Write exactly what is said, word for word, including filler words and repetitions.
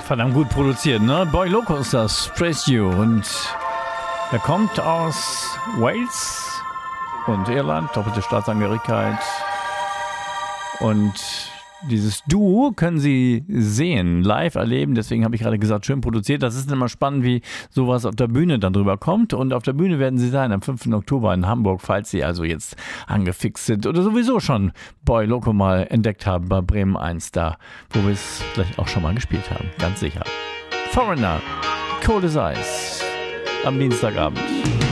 Verdammt gut produziert, ne? Boy Loco ist das, Praise You. Und er kommt aus Wales und Irland, doppelte Staatsangehörigkeit. Und dieses Duo können Sie sehen, live erleben. Deswegen habe ich gerade gesagt, schön produziert. Das ist immer spannend, wie sowas auf der Bühne dann drüber kommt. Und auf der Bühne werden Sie sein am fünften Oktober in Hamburg, falls Sie also jetzt angefixt sind oder sowieso schon Boy Loco mal entdeckt haben bei Bremen eins, da wo wir es vielleicht auch schon mal gespielt haben. Ganz sicher. Foreigner, Cold as Ice am Dienstagabend.